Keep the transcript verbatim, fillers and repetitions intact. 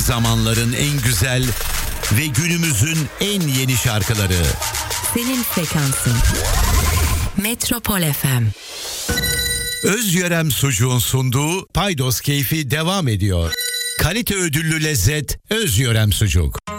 zamanların en güzel ve günümüzün en yeni şarkıları. Senin frekansın. Metropol F M. Özyörem Sucuğun sunduğu Paydos Keyfi devam ediyor. Kalite ödüllü lezzet Özyörem Sucuk.